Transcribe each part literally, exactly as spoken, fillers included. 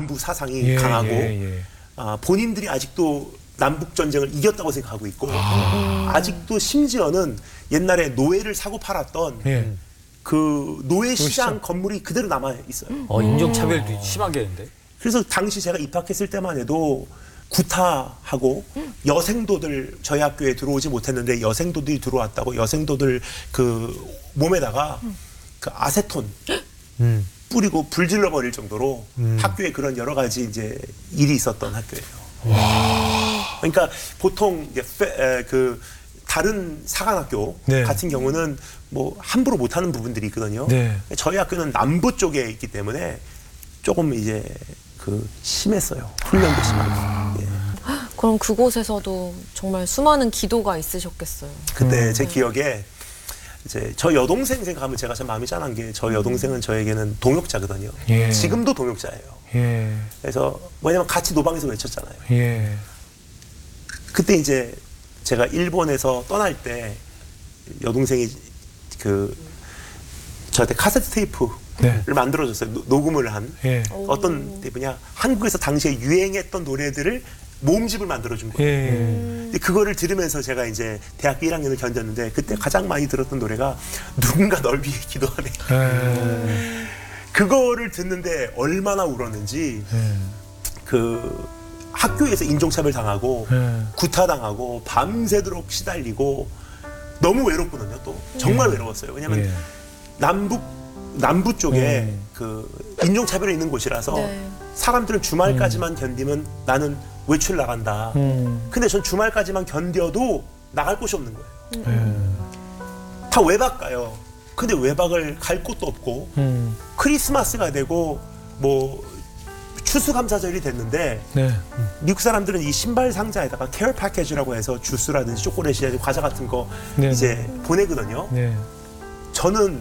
남부 사상이 예, 강하고 예, 예. 아, 본인들이 아직도 남북 전쟁을 이겼다고 생각하고 있고 아. 아직도 심지어는 옛날에 노예를 사고 팔았던 예. 그 노예 시장 시장. 건물이 그대로 남아 있어요. 어, 인종차별도 심하겠는데? 그래서 당시 제가 입학했을 때만 해도 구타하고 여생도들 저희 학교에 들어오지 못했는데 여생도들이 들어왔다고 여생도들 그 몸에다가 그 아세톤 음. 뿌리고 불질러 버릴 정도로 음. 학교에 그런 여러 가지 이제 일이 있었던 학교예요. 그러니까 보통 이제 페, 에, 그 다른 사관학교 네. 같은 경우는 뭐 함부로 못하는 부분들이 있거든요. 네. 저희 학교는 남부 쪽에 있기 때문에 조금 이제 그 심했어요. 훈련도 심하고. 예. 그럼 그곳에서도 정말 수많은 기도가 있으셨겠어요. 그때 음. 제 기억에 이제 저 여동생 생각하면 제가 참 마음이 짠한 게 저 여동생은 저에게는 동역자거든요. 예. 지금도 동역자예요. 예. 그래서 왜냐면 같이 노방에서 외쳤잖아요. 예. 그때 그때 이제 제가 일본에서 떠날 때 여동생이 그 저한테 카세트 테이프를 네. 만들어줬어요. 노, 녹음을 한 예. 어떤 테이프냐 한국에서 당시에 유행했던 노래들을 모음집을 만들어준 거예요. 예. 근데 그거를 들으면서 제가 이제 대학교 일 학년을 견뎠는데 그때 가장 많이 들었던 노래가 누군가 널 위해 기도하네. 예. 그거를 듣는데 얼마나 울었는지 예. 그 학교에서 인종차별 당하고 예. 구타당하고 밤새도록 시달리고 너무 외롭거든요. 또 정말 외로웠어요. 왜냐하면 예. 남북 남부 쪽에 음. 그 인종차별이 있는 곳이라서 네. 사람들은 주말까지만 견디면 나는 외출 나간다. 음. 근데 전 주말까지만 견뎌도 나갈 곳이 없는 거예요. 예. 다 외박 가요. 근데 외박을 갈 곳도 없고 음. 크리스마스가 되고 뭐 추수감사절이 됐는데 네. 미국 사람들은 이 신발 상자에다가 케어 패키지라고 해서 주스라든지 초콜릿이라든지 과자 같은 거 네. 이제 보내거든요. 네. 저는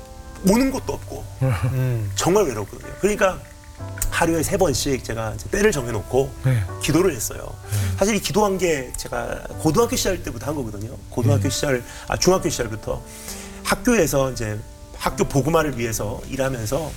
오는 곳도 없고 음. 정말 외롭거든요. 그러니까 하루에 세 번씩 제가 이제 때를 정해놓고 네. 기도를 했어요. 사실 이 기도한 게 제가 고등학교 시절 때부터 한 거거든요. 고등학교 음. 시절, 아 중학교 시절부터 학교에서 이제 학교 복음화를 위해서 일하면서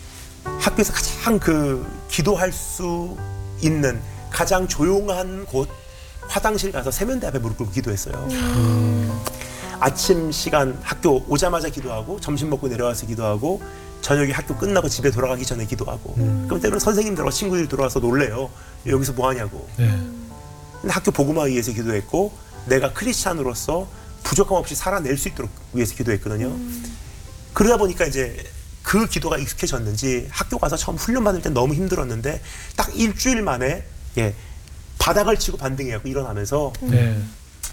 학교에서 가장 그 기도할 수 있는 가장 조용한 곳 화장실 가서 세면대 앞에 무릎 꿇고 기도했어요. 음. 아침 시간 학교 오자마자 기도하고 점심 먹고 내려와서 기도하고 저녁에 학교 끝나고 집에 돌아가기 전에 기도하고 음. 그럼 때로는 선생님들하고 친구들이 들어와서 놀래요. 여기서 뭐 하냐고. 네. 근데 학교 복음화 위해서 기도했고 내가 크리스찬으로서 부족함 없이 살아낼 수 있도록 위해서 기도했거든요. 음. 그러다 보니까 이제 그 기도가 익숙해졌는지 학교 가서 처음 훈련 받을 때 너무 힘들었는데 딱 일주일 만에 예, 바닥을 치고 반등해갖고 일어나면서 네.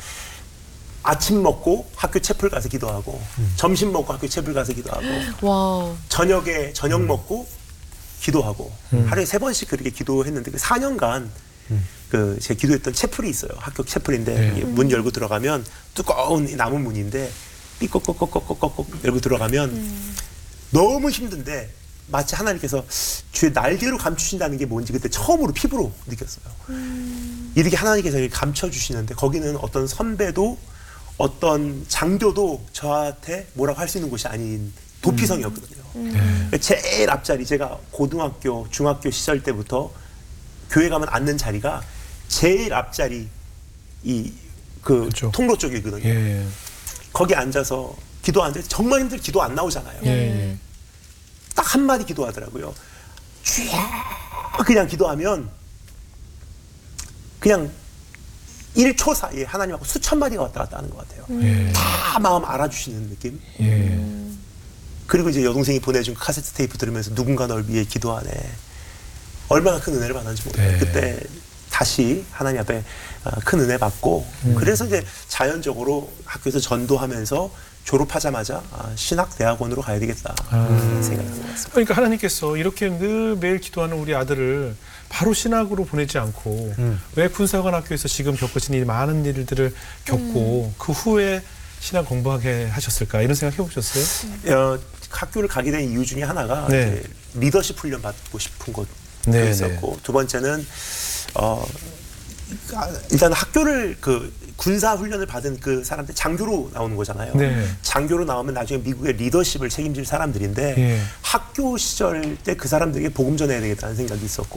아침 먹고 학교 채플 가서 기도하고 음. 점심 먹고 학교 채플 가서 기도하고 와. 저녁에 저녁 먹고 기도하고 음. 하루에 세 번씩 그렇게 기도했는데 그 사 년간 그 제가 기도했던 채플이 있어요. 학교 채플인데 네. 이게 문 열고 들어가면 두꺼운 나무 문인데 삐걱꺽꺽꺽꺽꺽 열고 들어가면 음. 너무 힘든데 마치 하나님께서 주의 날개로 감추신다는 게 뭔지 그때 처음으로 피부로 느꼈어요. 음. 이렇게 하나님께서 이렇게 감춰주시는데 거기는 어떤 선배도 어떤 장교도 저한테 뭐라고 할 수 있는 곳이 아닌 도피성이었거든요. 음. 네. 제일 앞자리 제가 고등학교, 중학교 시절 때부터 교회 가면 앉는 자리가 제일 앞자리 이 그 그렇죠. 통로 쪽이거든요. 예. 거기 앉아서 기도하는데 정말 힘들 기도 안 나오잖아요. 예. 네. 딱 한마디 기도하더라고요. 주여 그냥 기도하면 그냥 일 초 사이에 하나님하고 수천 마디가 왔다 갔다 하는 것 같아요. 예. 다 마음 알아주시는 느낌. 예. 그리고 이제 여동생이 보내준 카세트 테이프 들으면서 누군가 널 위해 기도하네. 얼마나 큰 은혜를 받았는지 모르겠어요. 네. 그때 다시 하나님 앞에 큰 은혜 받고 음. 그래서 이제 자연적으로 학교에서 전도하면서 졸업하자마자 신학대학원으로 가야 되겠다 아. 생각한 것 같습니다. 그러니까 하나님께서 이렇게 늘 매일 기도하는 우리 아들을 바로 신학으로 보내지 않고 음. 왜 군사관 학교에서 지금 겪으신 이 많은 일들을 겪고 그 후에 신학 공부하게 하셨을까 이런 생각 해보셨어요? 어, 학교를 가게 된 이유 중에 하나가 네. 이제 리더십 훈련 받고 싶은 것도 네, 있었고 두 번째는 어, 일단 학교를 그 군사 훈련을 받은 그 사람들 장교로 나오는 거잖아요. 네. 장교로 나오면 나중에 미국의 리더십을 책임질 사람들인데 예. 학교 시절 때 그 사람들에게 복음 전해야 되겠다는 생각이 있었고